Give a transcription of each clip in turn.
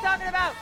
talking about.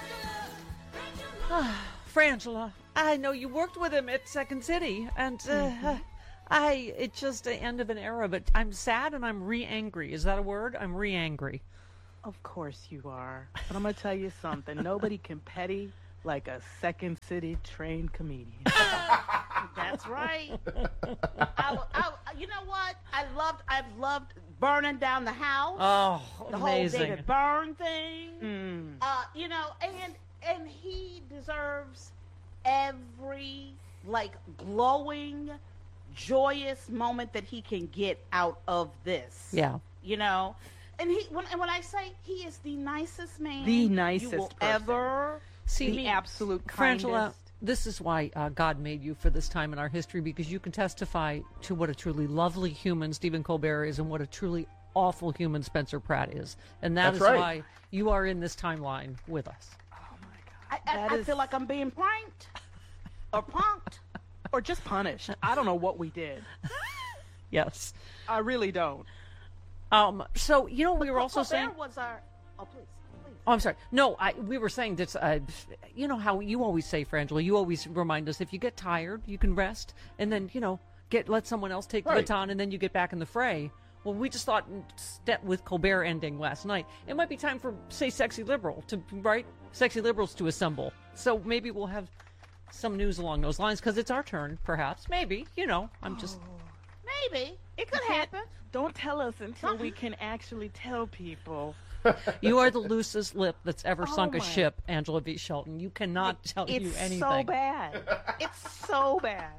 Frangela, I know you worked with him at Second City, and it's just the end of an era, but I'm sad and I'm re-angry. Is that a word? I'm re-angry. Of course you are. But I'm going to tell you something. Nobody can petty like a Second City trained comedian. That's right. You know what? I've loved burning down the house. Oh, the amazing. whole David Byrne thing. You know, and he deserves every glowing, joyous moment that he can get out of this. Yeah. You know, and when I say he is the nicest man, The nicest you will person. ever See, The absolute kindest. Frangela, this is why God made you for this time in our history, because you can testify to what a truly lovely human Stephen Colbert is and what a truly awful human Spencer Pratt is. And That's is right. why you are in this timeline with us. I feel like I'm being pranked or punked. Or just punished. I don't know what we did. Yes. I really don't. So, you know, we were also saying... was our... Oh, please. Oh, I'm sorry. No, we were saying this. You know how you always say, Frangela, you always remind us if you get tired, you can rest, and then, you know, let someone else take the Right. baton, and then you get back in the fray. Well, we just thought, with Colbert ending last night, it might be time for, say, Sexy Liberals to assemble. So maybe we'll have some news along those lines, because it's our turn, perhaps. Maybe. You know, I'm just... Maybe. It could happen. Don't tell us until we can actually tell people. You are the loosest lip that's ever sunk a my- ship, Angela V. Shelton. You cannot tell you anything. It's so bad. It's so bad.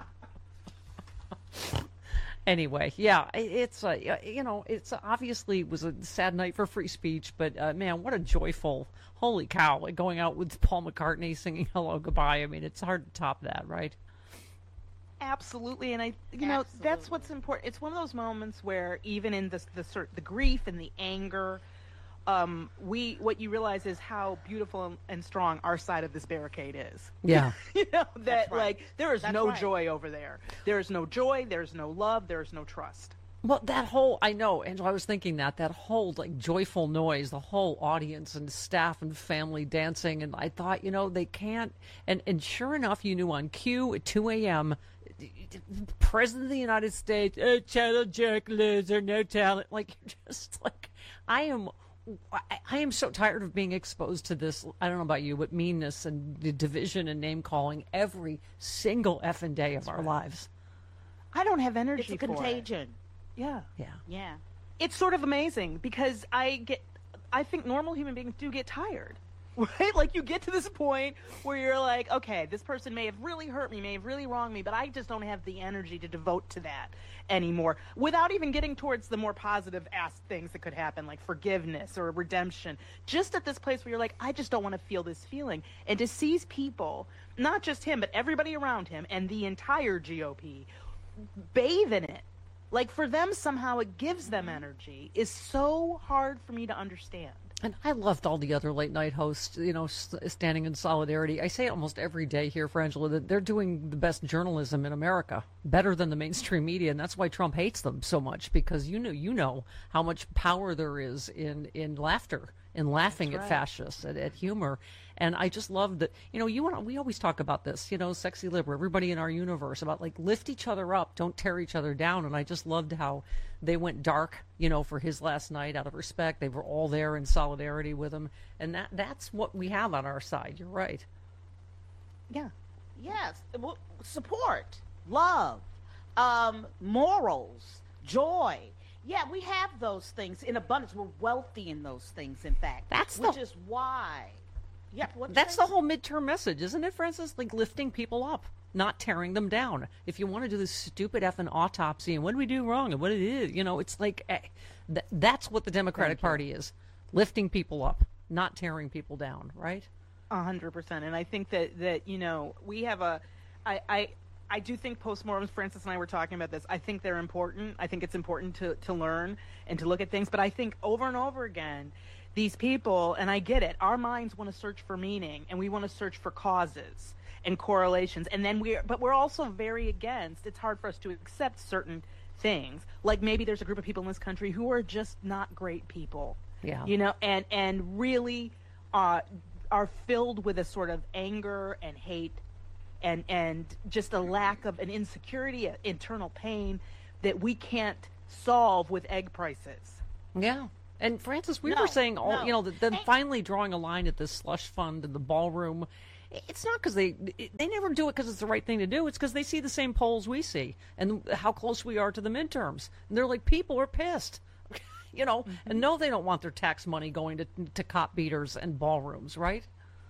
Anyway, yeah, it's you know, it's obviously was a sad night for free speech, but man, what a joyful, holy cow, like going out with Paul McCartney singing Hello Goodbye. I mean, it's hard to top that, right? Absolutely, and that's what's important. It's one of those moments where even in the grief and the anger, what you realize is how beautiful and strong our side of this barricade is. Yeah. You know, that right. like there is That's no right. joy over there. There is no joy, there's no love, there's no trust. Well, that whole, I know, Angela, I was thinking that whole, like, joyful noise, the whole audience and staff and family dancing, and I thought, you know, they can't, and sure enough, you knew on cue at 2 a.m., President of the United States, channel jerk, loser, no talent, like, you're just like, I am so tired of being exposed to this, I don't know about you, but meanness and the division and name-calling every single effing day of our lives. I don't have energy It's a for it. contagion. Yeah. Yeah. Yeah. It's sort of amazing because I think normal human beings do get tired, right? Like you get to this point where you're like, okay, this person may have really hurt me, may have really wronged me, but I just don't have the energy to devote to that anymore without even getting towards the more positive things that could happen, like forgiveness or redemption. Just at this place where you're like, I just don't want to feel this feeling. And to see people, not just him, but everybody around him and the entire GOP bathe in it. Like, for them, somehow it gives them energy is so hard for me to understand. And I loved all the other late night hosts, you know, standing in solidarity. I say it almost every day here, Frangela, that they're doing the best journalism in America, better than the mainstream media. And that's why Trump hates them so much, because you know how much power there is in laughter, in laughing at fascists, at humor. And I just love that, you know, we always talk about this, you know, Sexy Liberal, everybody in our universe, about like lift each other up, don't tear each other down. And I just loved how they went dark, you know, for his last night out of respect. They were all there in solidarity with him. And that's what we have on our side. You're right. Yeah. Yes. Support, love, morals, joy. Yeah, we have those things in abundance. We're wealthy in those things, in fact. Which is why. Yeah, that's the whole midterm message, isn't it, Francis? Like lifting people up, not tearing them down. If you want to do this stupid effing autopsy and what do we do wrong and what it is, you know, it's like that's what the Democratic Party is. Lifting people up, not tearing people down, right? 100%. And I think that you know, we have I do think postmortems, Francis and I were talking about this, I think they're important. I think it's important to learn and to look at things. But I think over and over again, these people, and I get it, our minds want to search for meaning and we want to search for causes and correlations. And then but we're also very against, it's hard for us to accept certain things. Like maybe there's a group of people in this country who are just not great people. Yeah. You know, and really are filled with a sort of anger and hate and just a lack of an insecurity, internal pain that we can't solve with egg prices. Yeah. And Francis, we were saying, them finally drawing a line at this slush fund in the ballroom. It's not because they never do it because it's the right thing to do. It's because they see the same polls we see and how close we are to the midterms. And they're like, people are pissed, and no, they don't want their tax money going to cop beaters and ballrooms, right?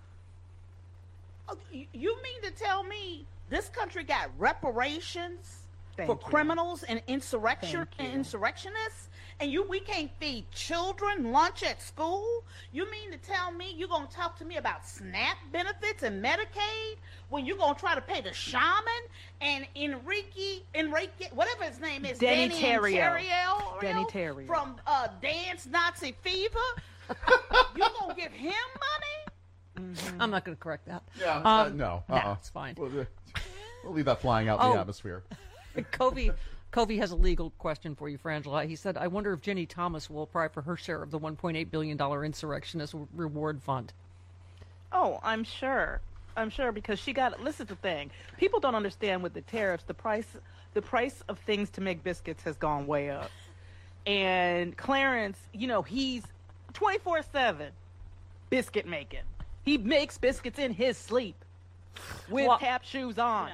You mean to tell me this country got reparations for criminals and insurrectionists, and we can't feed children lunch at school? You mean to tell me you're going to talk to me about SNAP benefits and Medicaid when you're going to try to pay the shaman and Enrique, whatever his name is, Denny Terriel Terriel from Dance Nazi Fever? You going to give him money? I'm not going to correct that. Yeah, no. Nah, it's fine. We'll leave that flying out in the atmosphere. Covey has a legal question for you, Frangela. He said, I wonder if Ginny Thomas will apply for her share of the $1.8 billion insurrectionist reward fund. Oh, I'm sure. Because she got, listen to the thing. People don't understand with the tariffs, the price of things to make biscuits has gone way up. And Clarence, he's 24/7 biscuit making. He makes biscuits in his sleep with tap shoes on.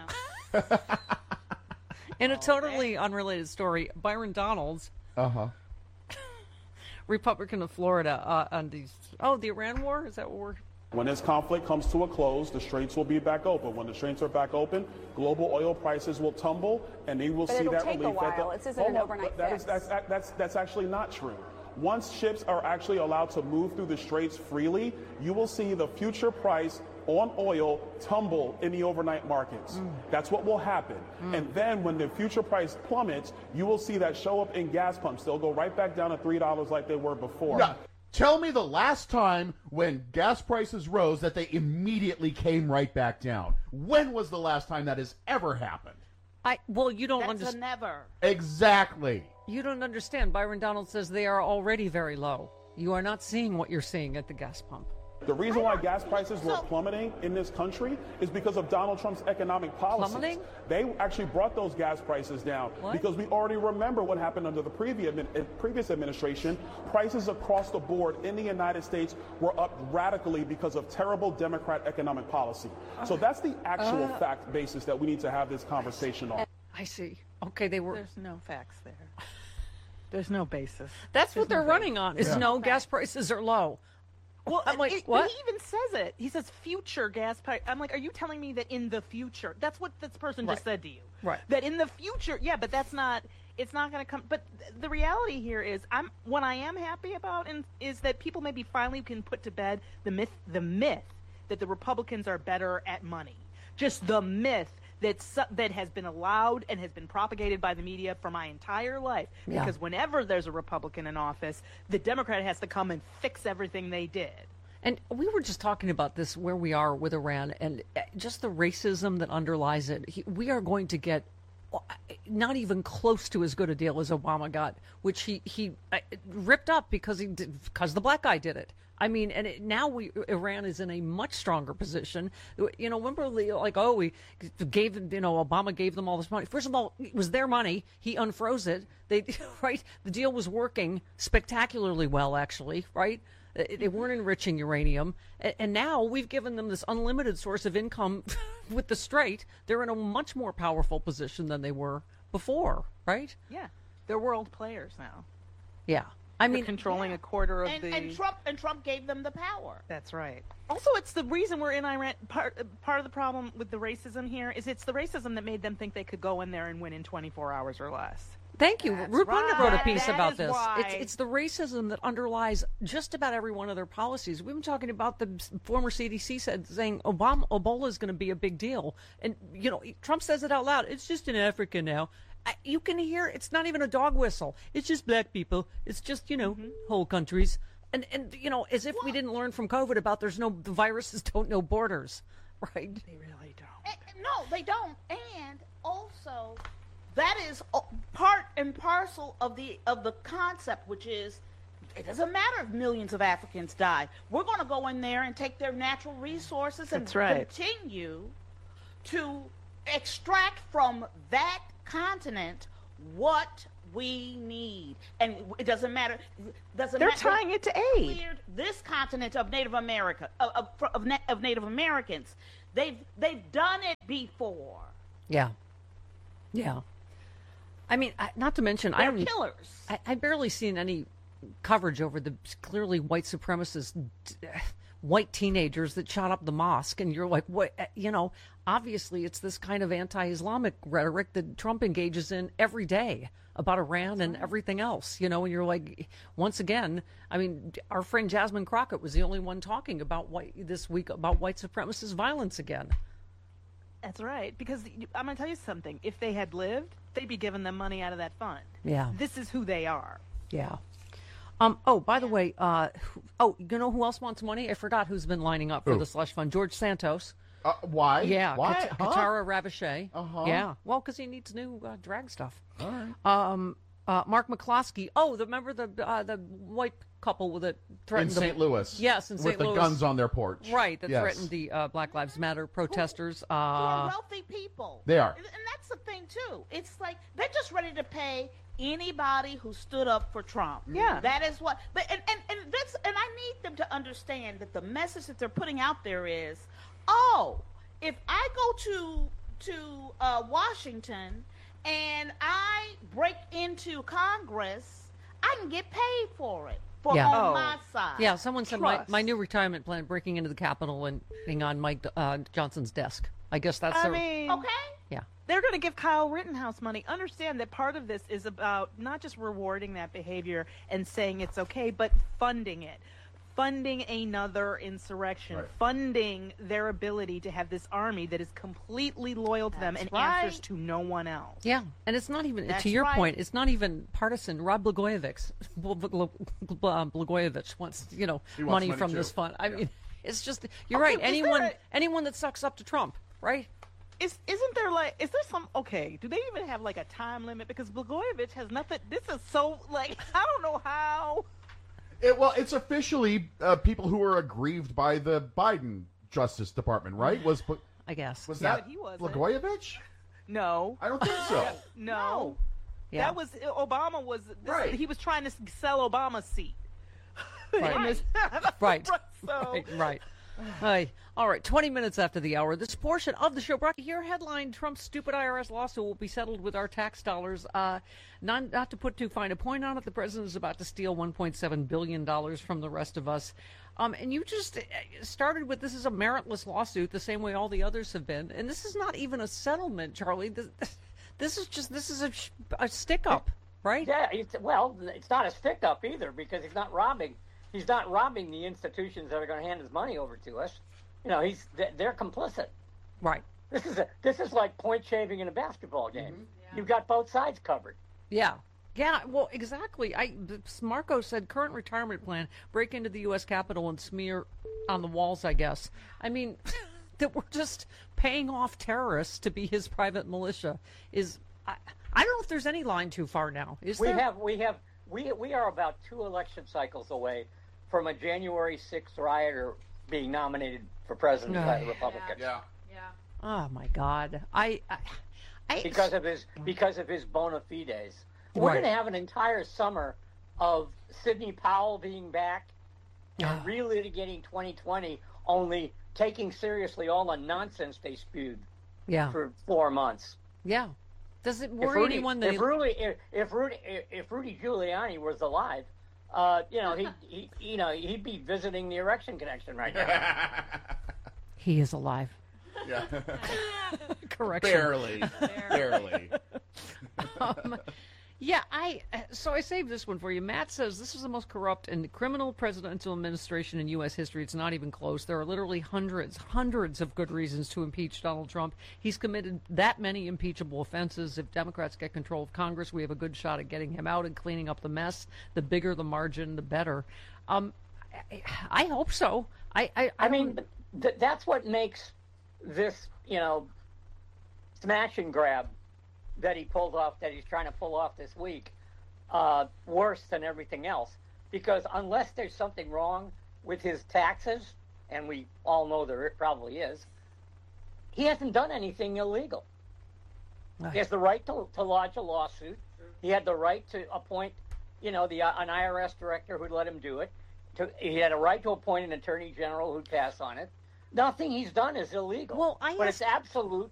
In a totally unrelated story, Byron Donalds, Republican of Florida, on the Iran war, is that what we're... When this conflict comes to a close, the straits will be back open. When the straits are back open, global oil prices will tumble, and they will see that relief. But it'll take a while. This isn't an overnight fix. That's actually not true. Once ships are actually allowed to move through the straits freely, you will see the future price on oil tumble in the overnight markets. That's what will happen. And then when the future price plummets, you will see that show up in gas pumps. They'll go right back down to $3 like they were before. Yeah. Tell me the last time when gas prices rose that they immediately came right back down. When was the last time that has ever happened? You don't understand. That's a never. Exactly. You don't understand. Byron Donald says they are already very low. You are not seeing what you're seeing at the gas pump. The reason why gas prices were plummeting in this country is because of Donald Trump's economic policies. Plummeting? They actually brought those gas prices down because we already remember what happened under the previous administration. Prices across the board in the United States were up radically because of terrible Democrat economic policy. So that's the actual fact basis that we need to have this conversation on. I see. Okay, There's no facts there. There's no basis. That's what they're running on. Is gas prices are low. Well, I'm like, but what? he even says it. He says future gas price. I'm like, are you telling me that in the future? That's what this person just said to you. Right. That in the future, but that's not. It's not going to come. But the reality here is, what I am happy about is that people maybe finally can put to bed the myth that the Republicans are better at money. Just the myth that has been allowed and has been propagated by the media for my entire life. Yeah. Because whenever there's a Republican in office, the Democrat has to come and fix everything they did. And we were just talking about this, where we are with Iran and just the racism that underlies it. We are going to get not even close to as good a deal as Obama got, which he ripped up because the black guy did it. I mean, and now Iran is in a much stronger position. Remember, we gave them, Obama gave them all this money. First of all, it was their money. He unfroze it. The deal was working spectacularly well, actually, right? They weren't enriching uranium. And now we've given them this unlimited source of income with the Strait. They're in a much more powerful position than they were before, right? Yeah. They're world players now. Yeah. I mean, controlling a quarter of and Trump gave them the power. That's right. Also, it's the reason we're in Iran. Part of the problem with the racism here is it's the racism that made them think they could go in there and win in 24 hours or less. Thank you. Ruth Bunda wrote a piece about this. Why. It's the racism that underlies just about every one of their policies. We've been talking about the former CDC saying Ebola is going to be a big deal. And, Trump says it out loud. It's just in Africa now. You can hear it's not even a dog whistle. It's just black people. It's just, whole countries. And as if we didn't learn from COVID about the viruses don't know borders, right? They really don't. No, they don't. And also, that is part and parcel of the concept, which is it doesn't matter if millions of Africans die. We're going to go in there and take their natural resources and continue to extract from that continent what we need. And it doesn't matter. They're tying it to aid. This continent of Native America, of Native Americans, they've done it before. Yeah. I mean, not to mention, They're killers. I barely seen any coverage over the clearly white supremacist white teenagers that shot up the mosque, and you're like, what? Obviously it's this kind of anti-Islamic rhetoric that Trump engages in every day about Iran and everything else, and you're like, once again, I mean, our friend Jasmine Crockett was the only one talking about this week about white supremacist violence again. That's right, because I'm going to tell you something. If they had lived, they'd be giving them money out of that fund. Yeah. This is who they are. Yeah. Oh, by the way, you know who else wants money? I forgot who's been lining up for the slush fund. George Santos. Why? Yeah. Why? Katara Ravachey. Yeah. Well, because he needs new drag stuff. All right. Mark McCloskey. Oh, remember the white couple that threatened in St. Louis. Yes, in St. Louis. With the guns on their porch. Right, that threatened the Black Lives Matter protesters. Who are wealthy people. They are. And that's the thing, too. It's like they're just ready to pay anybody who stood up for Trump. Yeah. That is what. But and I need them to understand that the message that they're putting out there is, if I go to Washington and I break into Congress, I can get paid for it. On my side. Yeah, someone said my new retirement plan, breaking into the Capitol and being on Mike Johnson's desk. I guess that's okay. Yeah. They're going to give Kyle Rittenhouse money. Understand that part of this is about not just rewarding that behavior and saying it's okay, but funding it. Funding another insurrection, funding their ability to have this army that is completely loyal to them and answers to no one else. Yeah, and it's not even, to your point, it's not even partisan. Rod Blagojevich wants, money from this fund. I mean, it's just, you're right. Anyone that sucks up to Trump, right? Is there some, do they even have like a time limit? Because Blagojevich has nothing, this is so, I don't know how. It's officially people who are aggrieved by the Biden Justice Department, right? I guess. Was that Blagojevich? No. I don't think so. No. Yeah. That was, Obama was, he was trying to sell Obama's seat. Right. Right. All right, 20 minutes after the hour. This portion of the show brought to you here. Headline: Trump's stupid IRS lawsuit will be settled with our tax dollars. Not to put too fine a point on it, the president is about to steal $1.7 billion from the rest of us. And you just started with, this is a meritless lawsuit, the same way all the others have been. And this is not even a settlement, Charlie. This is a stick-up, right? Yeah, it's not a stick-up either, because he's not robbing. He's not robbing the institutions that are going to hand his money over to us. They're complicit. Right. This is like point shaving in a basketball game. Mm-hmm. Yeah. You've got both sides covered. Yeah. Yeah, well, exactly. Marco said current retirement plan, break into the U.S. Capitol and smear on the walls, I guess. I mean, that we're just paying off terrorists to be his private militia is, I don't know if there's any line too far now. We are about 2 election cycles away from a January 6th rioter being nominated for president by the Republicans. Yeah. Oh my God. Because of his bona fides. We're going to have an entire summer of Sidney Powell being back and relitigating 2020, only taking seriously all the nonsense they spewed for 4 months. Yeah. Does it worry anyone that if Rudy Giuliani was alive, he'd be visiting the Erection Connection right now. He is alive. Yeah. Correction. Barely. Yeah, so I saved this one for you. Matt says this is the most corrupt and criminal presidential administration in U.S. history. It's not even close. There are literally hundreds of good reasons to impeach Donald Trump. He's committed that many impeachable offenses. If Democrats get control of Congress, we have a good shot at getting him out and cleaning up the mess. The bigger the margin, the better. I hope so. I mean, that's what makes this, smash and grab that he pulled off, that he's trying to pull off this week, worse than everything else. because unless there's something wrong with his taxes, and we all know there probably is, he hasn't done anything illegal. He has the right to lodge a lawsuit. He had the right to appoint, an IRS director who'd let him do it. He had a right to appoint an attorney general who'd pass on it. Nothing he's done is illegal. Well, but it's absolute